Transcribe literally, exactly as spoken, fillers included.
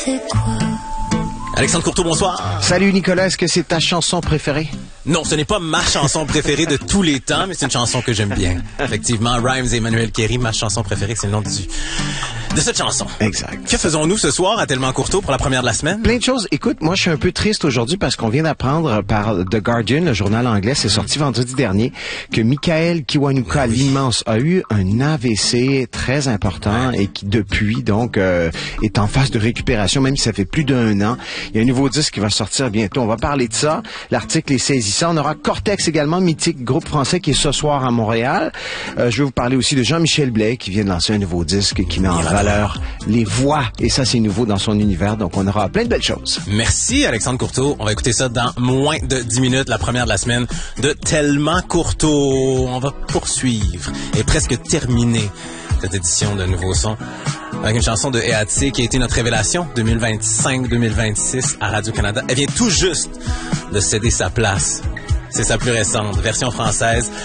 c'est quoi? Alexandre Courteau, bonsoir. Salut Nicolas, est-ce que c'est ta chanson préférée? Non, ce n'est pas ma chanson préférée de tous les temps, mais c'est une chanson que j'aime bien. Effectivement, Rhymes et Emmanuel Kéry, ma chanson préférée, c'est le nom du, de cette chanson. Exact. Que faisons-nous ce soir à Tellement Courteau pour la première de la semaine? Plein de choses. Écoute, moi, je suis un peu triste aujourd'hui parce qu'on vient d'apprendre par The Guardian, le journal anglais, c'est sorti vendredi dernier, que Michael Kiwanuka, oui. l'immense, a eu un A V C très important et qui, depuis, donc, euh, est en phase de récupération, même si ça fait plus d'un an. Il y a un nouveau disque qui va sortir bientôt. On va parler de ça. L'article est saisissant. On aura Cortex également, mythique groupe français qui est ce soir à Montréal. Euh, je vais vous parler aussi de Jean-Michel Blais qui vient de lancer un nouveau disque qui met en valeur les voix. Et ça, c'est nouveau dans son univers. Donc, on aura plein de belles choses. Merci, Alexandre Courteau. On va écouter ça dans moins de dix minutes, la première de la semaine de Tellement Courteau. On va poursuivre et presque terminer cette édition de Nouveau Son avec une chanson de Eatsy qui a été notre révélation deux mille vingt-cinq deux mille vingt-six à Radio-Canada. Elle vient tout juste de céder sa place. C'est sa plus récente version française